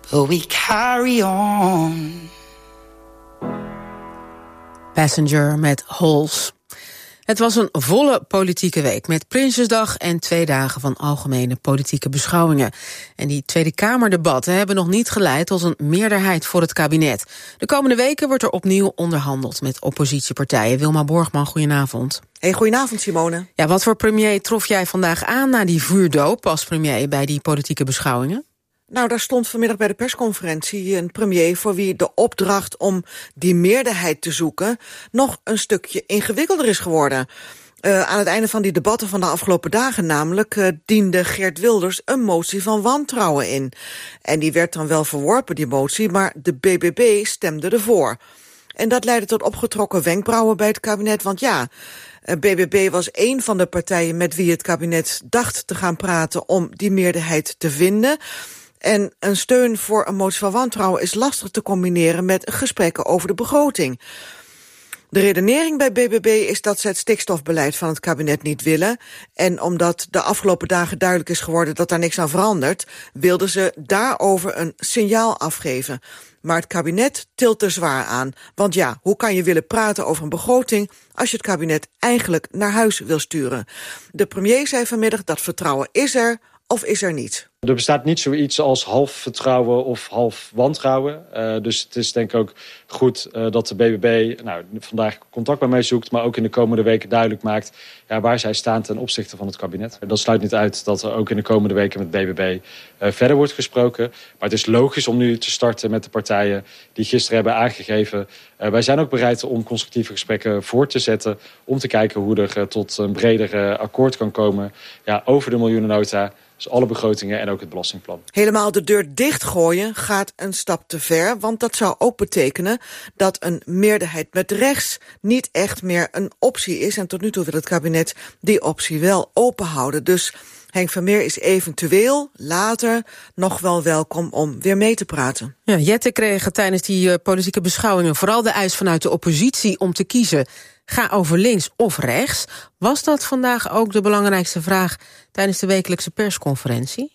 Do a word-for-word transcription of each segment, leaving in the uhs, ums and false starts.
Will we carry on? Passenger met Holes. Het was een volle politieke week met Prinsjesdag en twee dagen van algemene politieke beschouwingen. En die Tweede Kamerdebatten hebben nog niet geleid tot een meerderheid voor het kabinet. De komende weken wordt er opnieuw onderhandeld met oppositiepartijen. Wilma Borgman, goedenavond. Hey, goedenavond, Simone. Ja, wat voor premier trof jij vandaag aan na die vuurdoop als premier bij die politieke beschouwingen? Nou, daar stond vanmiddag bij de persconferentie een premier voor wie de opdracht om die meerderheid te zoeken nog een stukje ingewikkelder is geworden. Uh, aan het einde van die debatten van de afgelopen dagen namelijk uh, diende Geert Wilders een motie van wantrouwen in. En die werd dan wel verworpen, die motie, maar de B B B stemde ervoor. En dat leidde tot opgetrokken wenkbrauwen bij het kabinet, want ja, B B B was één van de partijen met wie het kabinet dacht te gaan praten om die meerderheid te vinden. En een steun voor een motie van wantrouwen is lastig te combineren met gesprekken over de begroting. De redenering bij B B B is dat ze het stikstofbeleid van het kabinet niet willen. En omdat de afgelopen dagen duidelijk is geworden dat daar niks aan verandert, wilden ze daarover een signaal afgeven. Maar het kabinet tilt er zwaar aan. Want ja, hoe kan je willen praten over een begroting als je het kabinet eigenlijk naar huis wil sturen? De premier zei vanmiddag dat vertrouwen is er of is er niet. Er bestaat niet zoiets als half vertrouwen of half wantrouwen. Uh, dus het is denk ik ook goed uh, dat de B B B nou, vandaag contact bij mij zoekt, maar ook in de komende weken duidelijk maakt ja, waar zij staan ten opzichte van het kabinet. Dat sluit niet uit dat er ook in de komende weken met B B B uh, verder wordt gesproken. Maar het is logisch om nu te starten met de partijen die gisteren hebben aangegeven. Uh, wij zijn ook bereid om constructieve gesprekken voort te zetten, om te kijken hoe er uh, tot een breder uh, akkoord kan komen ja, over de miljoenennota. Dus alle begrotingen en ook het belastingplan. Helemaal de deur dichtgooien gaat een stap te ver, want dat zou ook betekenen dat een meerderheid met rechts niet echt meer een optie is. En tot nu toe wil het kabinet die optie wel openhouden. Dus Henk Vermeer is eventueel later nog wel welkom om weer mee te praten. Ja, Jette kreeg tijdens die uh, politieke beschouwingen vooral de eis vanuit de oppositie om te kiezen. Ga over links of rechts. Was dat vandaag ook de belangrijkste vraag tijdens de wekelijkse persconferentie?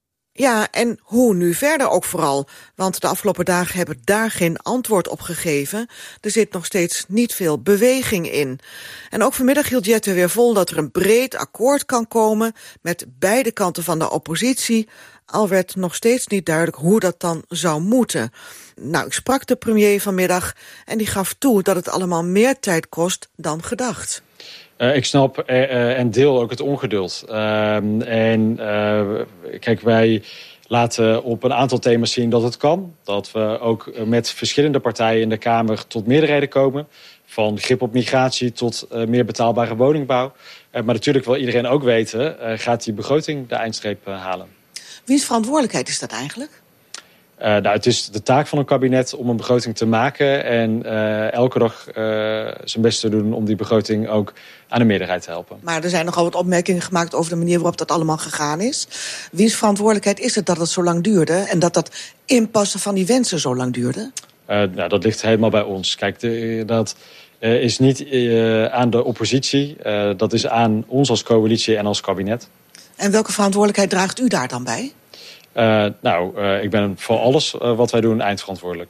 Ja, en hoe nu verder ook vooral. Want de afgelopen dagen hebben daar geen antwoord op gegeven. Er zit nog steeds niet veel beweging in. En ook vanmiddag hield Jette weer vol dat er een breed akkoord kan komen met beide kanten van de oppositie. Al werd nog steeds niet duidelijk hoe dat dan zou moeten. Nou, ik sprak de premier vanmiddag en die gaf toe dat het allemaal meer tijd kost dan gedacht. Uh, ik snap uh, uh, en deel ook het ongeduld. Uh, en uh, kijk, wij laten op een aantal thema's zien dat het kan. Dat we ook met verschillende partijen in de Kamer tot meerderheden komen. Van grip op migratie tot uh, meer betaalbare woningbouw. Uh, maar natuurlijk wil iedereen ook weten, uh, gaat die begroting de eindstreep uh, halen? Wiens verantwoordelijkheid is dat eigenlijk? Uh, nou, het is de taak van een kabinet om een begroting te maken en uh, elke dag uh, zijn best te doen om die begroting ook aan de meerderheid te helpen. Maar er zijn nogal wat opmerkingen gemaakt over de manier waarop dat allemaal gegaan is. Wiens verantwoordelijkheid is het dat het zo lang duurde en dat dat inpassen van die wensen zo lang duurde? Uh, nou, dat ligt helemaal bij ons. Kijk, de, dat uh, is niet uh, aan de oppositie, uh, dat is aan ons als coalitie en als kabinet. En welke verantwoordelijkheid draagt u daar dan bij? Uh, nou, uh, ik ben voor alles uh, wat wij doen eindverantwoordelijk.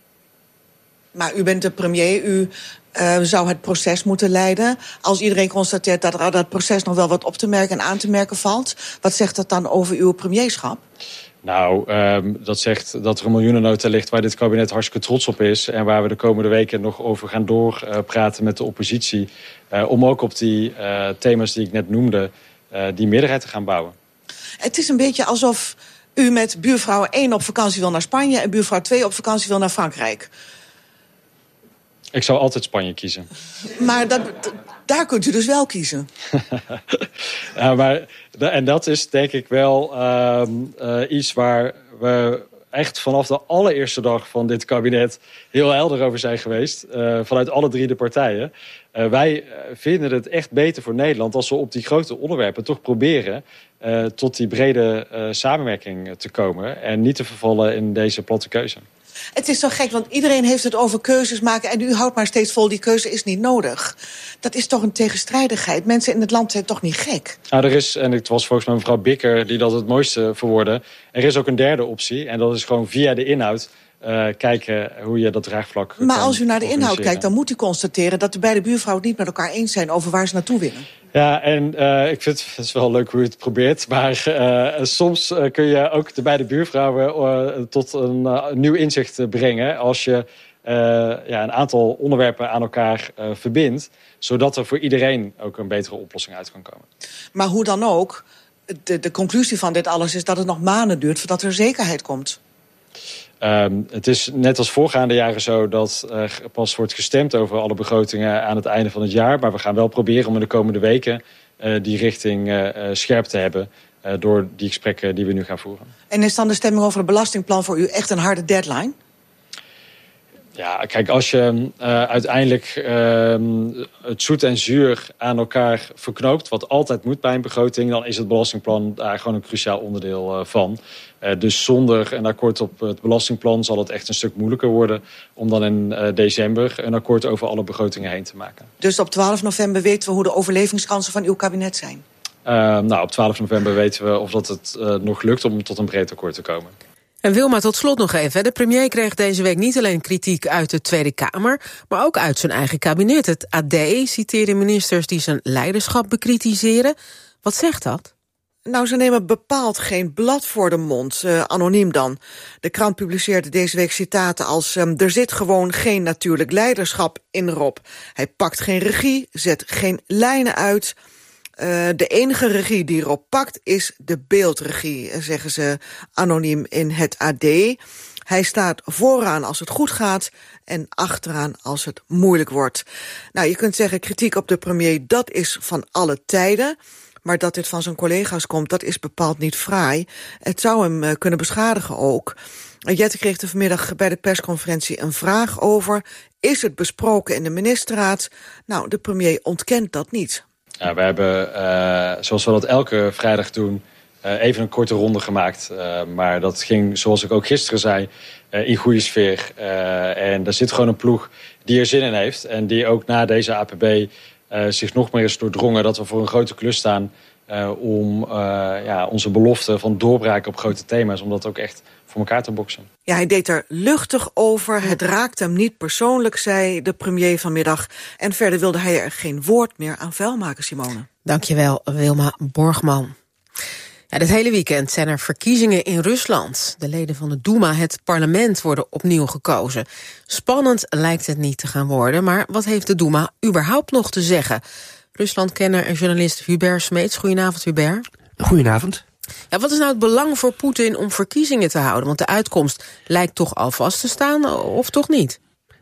Maar u bent de premier, u uh, zou het proces moeten leiden. Als iedereen constateert dat er dat proces nog wel wat op te merken en aan te merken valt, wat zegt dat dan over uw premierschap? Nou, um, dat zegt dat er een miljoenennota ligt waar dit kabinet hartstikke trots op is en waar we de komende weken nog over gaan doorpraten uh, met de oppositie. Uh, om ook op die uh, thema's die ik net noemde, uh, die meerderheid te gaan bouwen. Het is een beetje alsof u met buurvrouw één op vakantie wil naar Spanje en buurvrouw twee op vakantie wil naar Frankrijk. Ik zou altijd Spanje kiezen. Maar dat, daar kunt u dus wel kiezen. Ja, maar, en dat is denk ik wel uh, uh, iets waar we echt vanaf de allereerste dag van dit kabinet heel helder over zijn geweest. Uh, vanuit alle drie de partijen. Uh, wij vinden het echt beter voor Nederland als we op die grote onderwerpen toch proberen uh, tot die brede uh, samenwerking te komen. En niet te vervallen in deze platte keuze. Het is zo gek, want iedereen heeft het over keuzes maken en u houdt maar steeds vol, die keuze is niet nodig. Dat is toch een tegenstrijdigheid? Mensen in het land zijn toch niet gek? Nou, er is, en het was volgens mij mevrouw Bikker die dat het mooiste verwoordde, er is ook een derde optie en dat is gewoon via de inhoud uh, kijken hoe je dat draagvlak Maar kan als u naar de inhoud kijkt, dan moet u constateren dat de beide buurvrouwen het niet met elkaar eens zijn over waar ze naartoe willen. Ja, en uh, ik vind het is wel leuk hoe je het probeert. Maar uh, soms uh, kun je ook de beide buurvrouwen uh, tot een uh, nieuw inzicht brengen als je uh, ja, een aantal onderwerpen aan elkaar uh, verbindt, zodat er voor iedereen ook een betere oplossing uit kan komen. Maar hoe dan ook, de, de conclusie van dit alles is dat het nog maanden duurt voordat er zekerheid komt. Um, het is net als voorgaande jaren zo dat er pas wordt gestemd over alle begrotingen aan het einde van het jaar. Maar we gaan wel proberen om in de komende weken uh, die richting uh, scherp te hebben uh, door die gesprekken die we nu gaan voeren. En is dan de stemming over het belastingplan voor u echt een harde deadline? Ja, kijk, als je uh, uiteindelijk uh, het zoet en zuur aan elkaar verknoopt, wat altijd moet bij een begroting, dan is het belastingplan daar gewoon een cruciaal onderdeel uh, van. Uh, dus zonder een akkoord op het belastingplan zal het echt een stuk moeilijker worden om dan in uh, december een akkoord over alle begrotingen heen te maken. Dus op twaalf november weten we hoe de overlevingskansen van uw kabinet zijn? Uh, nou, op twaalf november weten we of dat het uh, nog lukt om tot een breed akkoord te komen. En Wilma, tot slot nog even. De premier kreeg deze week niet alleen kritiek uit de Tweede Kamer, maar ook uit zijn eigen kabinet. Het A D citeerde ministers die zijn leiderschap bekritiseren. Wat zegt dat? Nou, ze nemen bepaald geen blad voor de mond, uh, anoniem dan. De krant publiceerde deze week citaten als Um, er zit gewoon geen natuurlijk leiderschap in Rob. Hij pakt geen regie, zet geen lijnen uit. Uh, de enige regie die Rob pakt is de beeldregie, zeggen ze anoniem in het A D. Hij staat vooraan als het goed gaat en achteraan als het moeilijk wordt. Nou, je kunt zeggen, kritiek op de premier, dat is van alle tijden. Maar dat dit van zijn collega's komt, dat is bepaald niet fraai. Het zou hem uh, kunnen beschadigen ook. Jette kreeg er vanmiddag bij de persconferentie een vraag over. Is het besproken in de ministerraad? Nou, de premier ontkent dat niet. Ja, we hebben, uh, zoals we dat elke vrijdag doen, uh, even een korte ronde gemaakt. Uh, maar dat ging, zoals ik ook gisteren zei, uh, in goede sfeer. Uh, en daar zit gewoon een ploeg die er zin in heeft. En die ook na deze A P B uh, zich nog meer is doordrongen dat we voor een grote klus staan uh, om uh, ja, onze belofte van doorbraken op grote thema's, om dat ook echt voor elkaar te boksen. Ja, hij deed er luchtig over. Het raakt hem niet persoonlijk, zei de premier vanmiddag. En verder wilde hij er geen woord meer aan vuil maken, Simone. Dankjewel, Wilma Borgman. Ja, dit hele weekend zijn er verkiezingen in Rusland. De leden van de Duma, het parlement, worden opnieuw gekozen. Spannend lijkt het niet te gaan worden, maar wat heeft de Duma überhaupt nog te zeggen? Ruslandkenner en journalist Hubert Smeets. Goedenavond, Hubert. Goedenavond. Ja, wat is nou het belang voor Poetin om verkiezingen te houden? Want de uitkomst lijkt toch al vast te staan, of toch niet?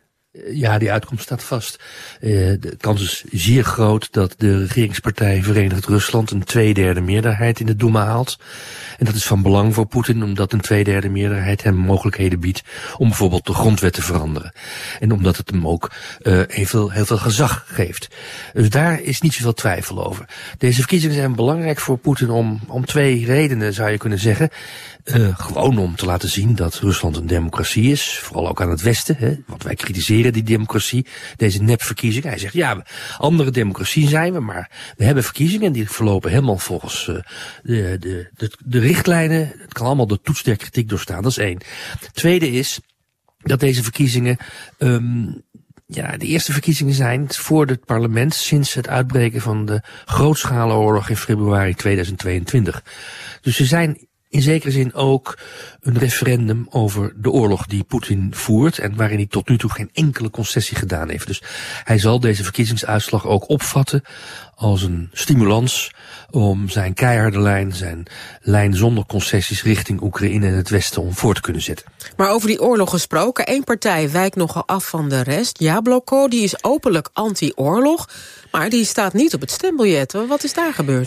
Ja, die uitkomst staat vast. Uh, de kans is zeer groot dat de regeringspartij Verenigd Rusland een tweederde meerderheid in de Duma haalt. En dat is van belang voor Poetin, omdat een tweederde meerderheid hem mogelijkheden biedt om bijvoorbeeld de grondwet te veranderen. En omdat het hem ook uh, heel, veel, heel veel gezag geeft. Dus daar is niet zoveel twijfel over. Deze verkiezingen zijn belangrijk voor Poetin om, om twee redenen, zou je kunnen zeggen. Uh, gewoon om te laten zien dat Rusland een democratie is, vooral ook aan het Westen, hè, want wij kritiseren die democratie, deze nepverkiezingen. Hij zegt, ja, andere democratie zijn we, maar we hebben verkiezingen en die verlopen helemaal volgens uh, de, de, de, de richtlijnen. Het kan allemaal de toets der kritiek doorstaan, dat is één. Tweede is dat deze verkiezingen um, ja, de eerste verkiezingen zijn voor het parlement sinds het uitbreken van de grootschalenoorlog in februari tweeduizend tweeëntwintig. Dus ze zijn in zekere zin ook een referendum over de oorlog die Poetin voert en waarin hij tot nu toe geen enkele concessie gedaan heeft. Dus hij zal deze verkiezingsuitslag ook opvatten als een stimulans om zijn keiharde lijn, zijn lijn zonder concessies richting Oekraïne en het Westen om voor te kunnen zetten. Maar over die oorlog gesproken, één partij wijkt nogal af van de rest. Jabloko, die is openlijk anti-oorlog, maar die staat niet op het stembiljet. Wat is daar gebeurd?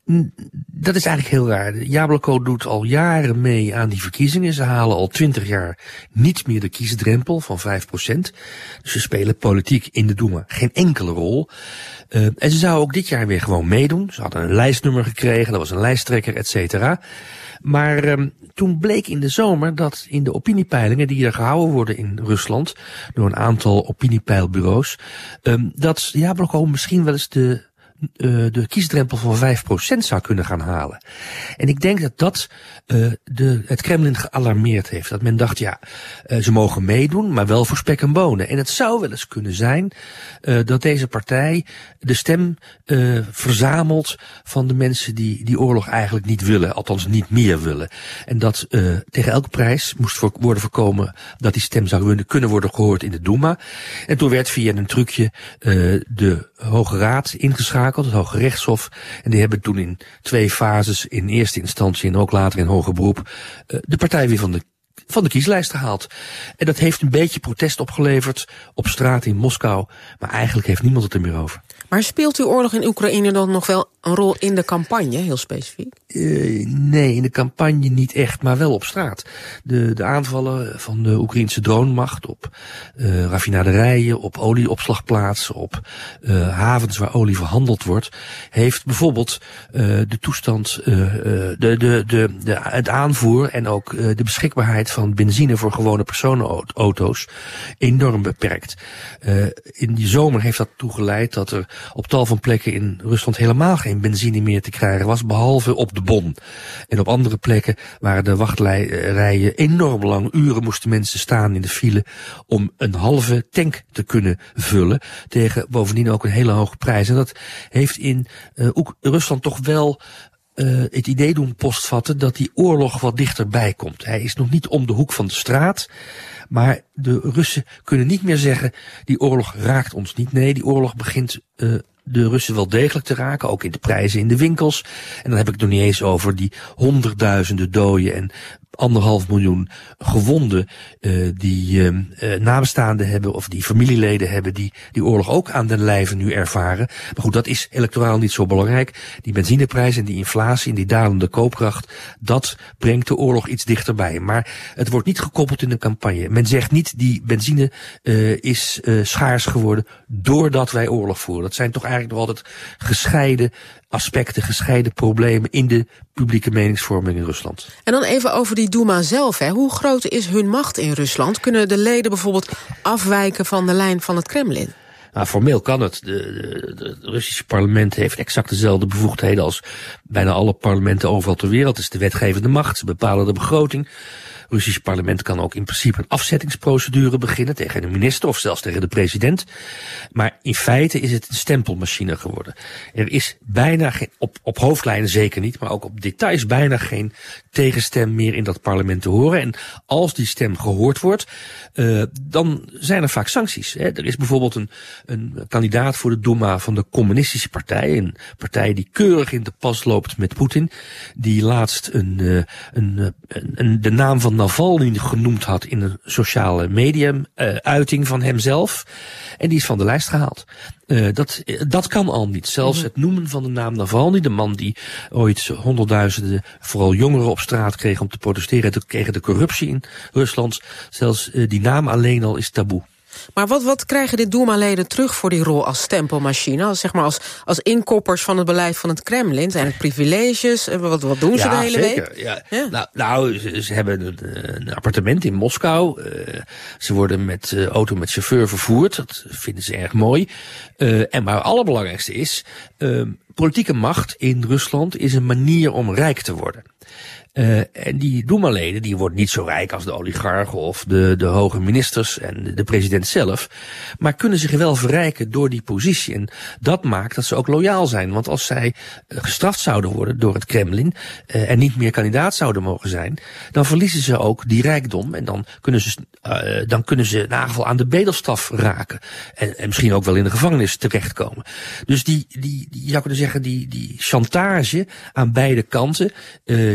Dat is eigenlijk heel raar. Jabloko doet al jaren mee aan die verkiezingen. Ze halen al twintig jaar niet meer de kiesdrempel van vijf procent. Dus ze spelen politiek in de Duma geen enkele rol. Uh, en ze zouden ook dit jaar weer gewoon meedoen. Ze hadden een lijstnummer gekregen, dat was een lijsttrekker, et cetera. Maar um, toen bleek in de zomer dat in de opiniepeilingen die er gehouden worden in Rusland door een aantal opiniepeilbureaus, um, dat Jabloko misschien wel eens de Uh, de kiesdrempel van vijf procent zou kunnen gaan halen. En ik denk dat dat uh, de, het Kremlin gealarmeerd heeft. Dat men dacht, ja, uh, ze mogen meedoen, maar wel voor spek en bonen. En het zou wel eens kunnen zijn uh, dat deze partij de stem uh, verzamelt van de mensen die die oorlog eigenlijk niet willen, althans niet meer willen. En dat uh, tegen elke prijs moest voor, worden voorkomen dat die stem zou kunnen worden gehoord in de Duma. En toen werd via een trucje uh, de Hoge Raad ingeschakeld, het Hoge Rechtshof. En die hebben toen in twee fases, in eerste instantie en ook later in hoger beroep, de partij weer van de, van de kieslijst gehaald. En dat heeft een beetje protest opgeleverd op straat in Moskou. Maar eigenlijk heeft niemand het er meer over. Maar speelt die oorlog in Oekraïne dan nog wel een rol in de campagne, heel specifiek? Uh, nee, in de campagne niet echt, maar wel op straat. De, de aanvallen van de Oekraïnse dronemacht op uh, raffinaderijen, op olieopslagplaatsen, op uh, havens waar olie verhandeld wordt, heeft bijvoorbeeld uh, de toestand, uh, uh, de, de, de, de, het aanvoer en ook uh, de beschikbaarheid van benzine voor gewone personenauto's enorm beperkt. Uh, in die zomer heeft dat toegeleid dat er op tal van plekken in Rusland helemaal geen benzine meer te krijgen was, behalve op de Bon. En op andere plekken waren de wachtrijen enorm lang. Uren moesten mensen staan in de file om een halve tank te kunnen vullen, tegen bovendien ook een hele hoge prijs. En dat heeft in uh, Rusland toch wel Uh, het idee doen postvatten dat die oorlog wat dichterbij komt. Hij is nog niet om de hoek van de straat, maar de Russen kunnen niet meer zeggen, die oorlog raakt ons niet. Nee, die oorlog begint uh, de Russen wel degelijk te raken, ook in de prijzen in de winkels. En dan heb ik het nog niet eens over die honderdduizenden doden en anderhalf miljoen gewonden uh, die uh, uh, nabestaanden hebben of die familieleden hebben die die oorlog ook aan den lijve nu ervaren. Maar goed, dat is electoraal niet zo belangrijk. Die benzineprijs en die inflatie en die dalende koopkracht, dat brengt de oorlog iets dichterbij. Maar het wordt niet gekoppeld in de campagne. Men zegt niet die benzine uh, is uh, schaars geworden doordat wij oorlog voeren. Dat zijn toch eigenlijk nog altijd gescheiden aspecten, gescheiden problemen in de publieke meningsvorming in Rusland. En dan even over die Duma zelf. Hè. Hoe groot is hun macht in Rusland? Kunnen de leden bijvoorbeeld afwijken van de lijn van het Kremlin? Nou, formeel kan het. De, de, de, het Russische parlement heeft exact dezelfde bevoegdheden als bijna alle parlementen overal ter wereld. Het is de wetgevende macht, ze bepalen de begroting. Het Russische parlement kan ook in principe een afzettingsprocedure beginnen tegen een minister of zelfs tegen de president. Maar in feite is het een stempelmachine geworden. Er is bijna geen, op, op hoofdlijnen zeker niet, maar ook op details bijna geen tegenstem meer in dat parlement te horen. En als die stem gehoord wordt, uh, dan zijn er vaak sancties. Hè. Er is bijvoorbeeld een, een kandidaat voor de Duma van de communistische partij, een partij die keurig in de pas loopt met Poetin, die laatst een, uh, een, een, een, de naam van Navalny genoemd had in een sociale medium uh, uiting van hemzelf. En die is van de lijst gehaald. Uh, dat, dat kan al niet. Zelfs het noemen van de naam Navalny, de man die ooit honderdduizenden, vooral jongeren op straat kreeg om te protesteren tegen de corruptie in Rusland. Zelfs uh, die naam alleen al is taboe. Maar wat, wat krijgen de Duma-leden terug voor die rol als stempelmachine? Als, zeg maar als, als inkoppers van het beleid van het Kremlin? Zijn het privileges? Wat, wat doen ze ja, de hele zeker. week? Ja, ja. Nou, nou ze, ze hebben een, een appartement in Moskou. Uh, ze worden met uh, auto met chauffeur vervoerd. Dat vinden ze erg mooi. Uh, en maar het allerbelangrijkste is, uh, politieke macht in Rusland is een manier om rijk te worden. Uh, en die Duma-leden, die worden niet zo rijk als de oligarchen of de, de hoge ministers en de, de president zelf, maar kunnen zich wel verrijken door die positie. En dat maakt dat ze ook loyaal zijn. Want als zij uh, gestraft zouden worden door het Kremlin uh, en niet meer kandidaat zouden mogen zijn, dan verliezen ze ook die rijkdom en dan kunnen ze, uh, dan kunnen ze in ieder geval aan de bedelstaf raken. En, en misschien ook wel in de gevangenis terechtkomen. Dus die, die, die je zou kunnen zeggen, die, die chantage aan beide kanten, uh,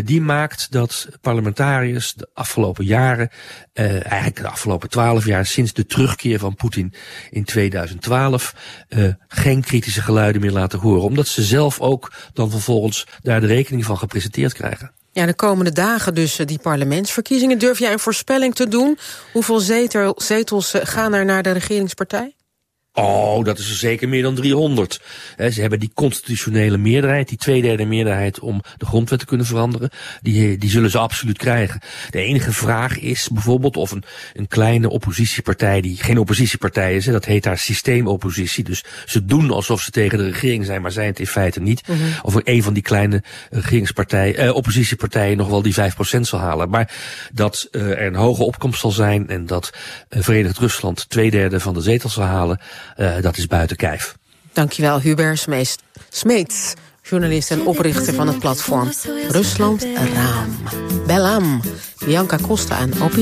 uh, die maakt dat parlementariërs de afgelopen jaren, uh, eigenlijk de afgelopen twaalf jaar, sinds de terugkeer van Poetin in tweeduizend twaalf, uh, geen kritische geluiden meer laten horen. Omdat ze zelf ook dan vervolgens daar de rekening van gepresenteerd krijgen. Ja, de komende dagen dus die parlementsverkiezingen. Durf jij een voorspelling te doen? Hoeveel zetel, zetels gaan er naar de regeringspartij? Oh, dat is er zeker meer dan driehonderd. He, ze hebben die constitutionele meerderheid, die tweederde meerderheid om de grondwet te kunnen veranderen. Die, die zullen ze absoluut krijgen. De enige vraag is bijvoorbeeld of een, een kleine oppositiepartij, die geen oppositiepartij is, he, dat heet daar systeemoppositie. Dus ze doen alsof ze tegen de regering zijn, maar zijn het in feite niet. Mm-hmm. Of een van die kleine regeringspartijen, eh, oppositiepartijen nog wel die vijf procent zal halen. Maar dat uh, er een hoge opkomst zal zijn en dat uh, Verenigd Rusland twee derde van de zetels zal halen, Uh, dat is buiten kijf. Dankjewel, Hubert Smeets, journalist en oprichter van het platform Rusland Raam. Belam, Bianca Costa en Opie.